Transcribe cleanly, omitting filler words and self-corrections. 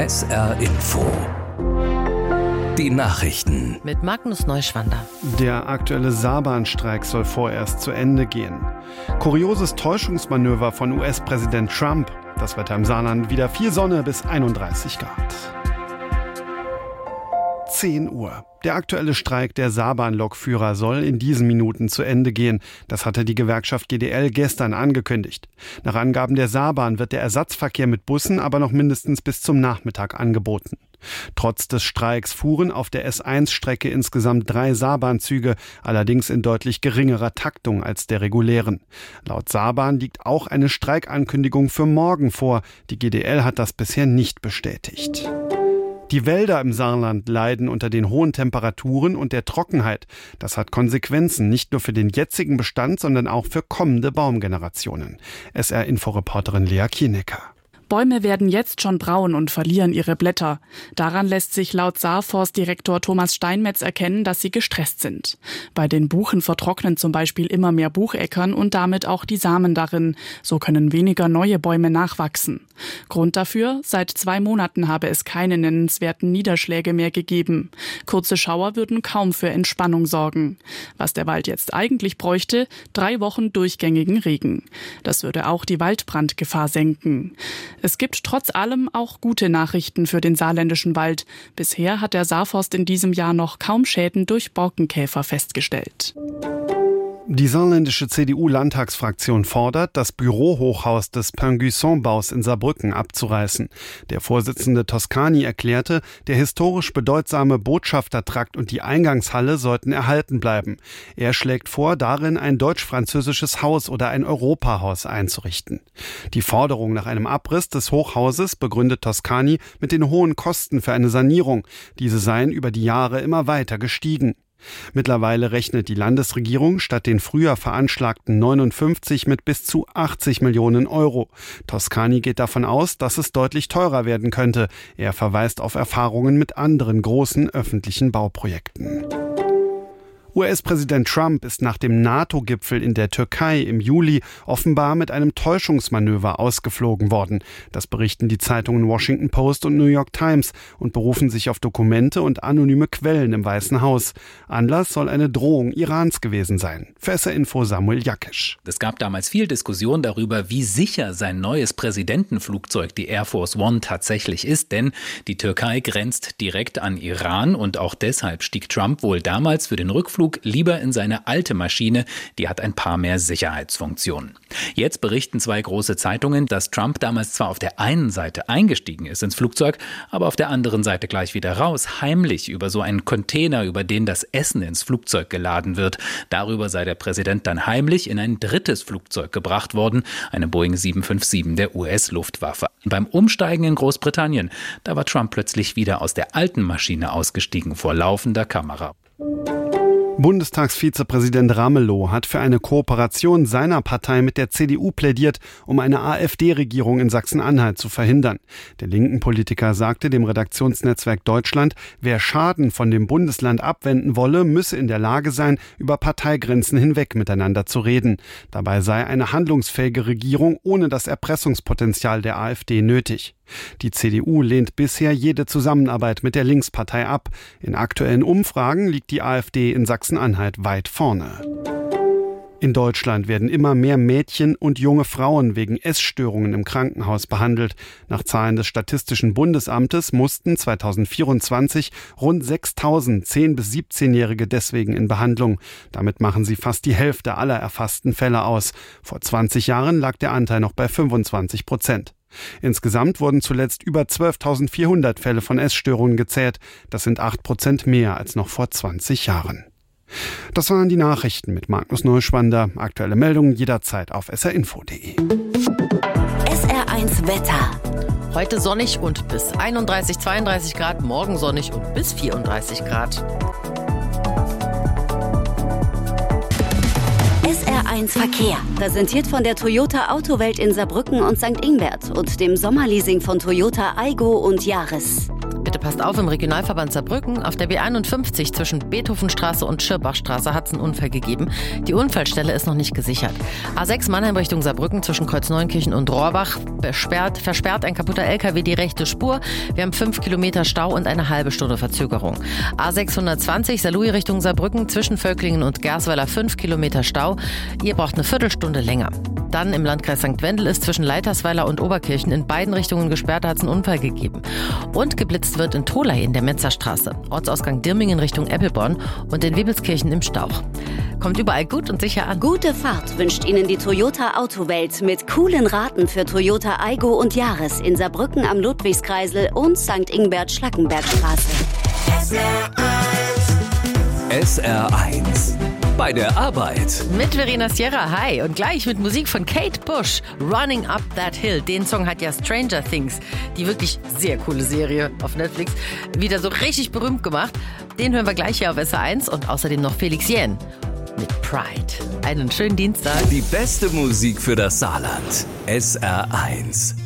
SR Info. Die Nachrichten. Mit Magnus Neuschwander. Der aktuelle Saarbahnstreik soll vorerst zu Ende gehen. Kurioses Täuschungsmanöver von US-Präsident Trump. Das Wetter im Saarland wieder viel Sonne bis 31 Grad. 10 Uhr. Der aktuelle Streik der Saarbahn-Lokführer soll in diesen Minuten zu Ende gehen. Das hatte die Gewerkschaft GDL gestern angekündigt. Nach Angaben der Saarbahn wird der Ersatzverkehr mit Bussen aber noch mindestens bis zum Nachmittag angeboten. Trotz des Streiks fuhren auf der S1-Strecke insgesamt 3 Saarbahnzüge, allerdings in deutlich geringerer Taktung als der regulären. Laut Saarbahn liegt auch eine Streikankündigung für morgen vor. Die GDL hat das bisher nicht bestätigt. Die Wälder im Saarland leiden unter den hohen Temperaturen und der Trockenheit. Das hat Konsequenzen nicht nur für den jetzigen Bestand, sondern auch für kommende Baumgenerationen. SR-Inforeporterin Lea Kienecker. Bäume werden jetzt schon braun und verlieren ihre Blätter. Daran lässt sich laut Saarforstdirektor Thomas Steinmetz erkennen, dass sie gestresst sind. Bei den Buchen vertrocknen zum Beispiel immer mehr Bucheckern und damit auch die Samen darin. So können weniger neue Bäume nachwachsen. Grund dafür: seit 2 Monaten habe es keine nennenswerten Niederschläge mehr gegeben. Kurze Schauer würden kaum für Entspannung sorgen. Was der Wald jetzt eigentlich bräuchte: 3 Wochen durchgängigen Regen. Das würde auch die Waldbrandgefahr senken. Es gibt trotz allem auch gute Nachrichten für den saarländischen Wald. Bisher hat der Saarforst in diesem Jahr noch kaum Schäden durch Borkenkäfer festgestellt. Die saarländische CDU-Landtagsfraktion fordert, das Bürohochhaus des Pingüisson-Baus in Saarbrücken abzureißen. Der Vorsitzende Toscani erklärte, der historisch bedeutsame Botschaftertrakt und die Eingangshalle sollten erhalten bleiben. Er schlägt vor, darin ein deutsch-französisches Haus oder ein Europahaus einzurichten. Die Forderung nach einem Abriss des Hochhauses begründet Toscani mit den hohen Kosten für eine Sanierung. Diese seien über die Jahre immer weiter gestiegen. Mittlerweile rechnet die Landesregierung statt den früher veranschlagten 59 mit bis zu 80 Millionen Euro. Toscani geht davon aus, dass es deutlich teurer werden könnte. Er verweist auf Erfahrungen mit anderen großen öffentlichen Bauprojekten. US-Präsident Trump ist nach dem NATO-Gipfel in der Türkei im Juli offenbar mit einem Täuschungsmanöver ausgeflogen worden. Das berichten die Zeitungen Washington Post und New York Times und berufen sich auf Dokumente und anonyme Quellen im Weißen Haus. Anlass soll eine Drohung Irans gewesen sein. Für SR Info Samuel Jakisch. Es gab damals viel Diskussion darüber, wie sicher sein neues Präsidentenflugzeug, die Air Force One, tatsächlich ist. Denn die Türkei grenzt direkt an Iran und auch deshalb stieg Trump wohl damals für den Rückflug lieber in seine alte Maschine, die hat ein paar mehr Sicherheitsfunktionen. Jetzt berichten 2 große Zeitungen, dass Trump damals zwar auf der einen Seite eingestiegen ist ins Flugzeug, aber auf der anderen Seite gleich wieder raus, heimlich über so einen Container, über den das Essen ins Flugzeug geladen wird. Darüber sei der Präsident dann heimlich in ein drittes Flugzeug gebracht worden, eine Boeing 757 der US-Luftwaffe. Beim Umsteigen in Großbritannien, da war Trump plötzlich wieder aus der alten Maschine ausgestiegen vor laufender Kamera. Bundestagsvizepräsident Ramelow hat für eine Kooperation seiner Partei mit der CDU plädiert, um eine AfD-Regierung in Sachsen-Anhalt zu verhindern. Der linken Politiker sagte dem Redaktionsnetzwerk Deutschland, wer Schaden von dem Bundesland abwenden wolle, müsse in der Lage sein, über Parteigrenzen hinweg miteinander zu reden. Dabei sei eine handlungsfähige Regierung ohne das Erpressungspotenzial der AfD nötig. Die CDU lehnt bisher jede Zusammenarbeit mit der Linkspartei ab. In aktuellen Umfragen liegt die AfD in Sachsen-Anhalt weit vorne. In Deutschland werden immer mehr Mädchen und junge Frauen wegen Essstörungen im Krankenhaus behandelt. Nach Zahlen des Statistischen Bundesamtes mussten 2024 rund 6.000 10- bis 17-Jährige deswegen in Behandlung. Damit machen sie fast die Hälfte aller erfassten Fälle aus. Vor 20 Jahren lag der Anteil noch bei 25%. Insgesamt wurden zuletzt über 12.400 Fälle von Essstörungen gezählt. Das sind 8% mehr als noch vor 20 Jahren. Das waren die Nachrichten mit Magnus Neuschwander. Aktuelle Meldungen jederzeit auf srinfo.de. SR1 Wetter. Heute sonnig und bis 31, 32 Grad, morgen sonnig und bis 34 Grad. SR1 Verkehr, präsentiert von der Toyota Autowelt in Saarbrücken und St. Ingbert und dem Sommerleasing von Toyota Aygo und Yaris. Bitte Leute, passt auf, im Regionalverband Saarbrücken auf der B51 zwischen Beethovenstraße und Schirbachstraße hat es einen Unfall gegeben. Die Unfallstelle ist noch nicht gesichert. A6 Mannheim Richtung Saarbrücken zwischen Kreuzneunkirchen und Rohrbach versperrt ein kaputter LKW die rechte Spur. Wir haben 5 Kilometer Stau und eine halbe Stunde Verzögerung. A620 Saarlouis Richtung Saarbrücken zwischen Völklingen und Gersweiler 5 Kilometer Stau. Ihr braucht eine Viertelstunde länger. Dann im Landkreis St. Wendel ist zwischen Leitersweiler und Oberkirchen in beiden Richtungen gesperrt, hat es einen Unfall gegeben. Und geblitzt wird in Tholey in der Metzerstraße. Ortsausgang Dirmingen Richtung Eppelborn und in Webelskirchen im Stauch. Kommt überall gut und sicher an. Gute Fahrt wünscht Ihnen die Toyota Autowelt mit coolen Raten für Toyota Aygo und Yaris in Saarbrücken am Ludwigskreisel und St. Ingbert-Schlackenbergstraße. SR1 bei der Arbeit. Mit Verena Sierra, hi. Und gleich mit Musik von Kate Bush, Running Up That Hill. Den Song hat ja Stranger Things, die wirklich sehr coole Serie auf Netflix, wieder so richtig berühmt gemacht. Den hören wir gleich hier auf SR1 und außerdem noch Felix Jähn mit Pride. Einen schönen Dienstag. Die beste Musik für das Saarland. SR1.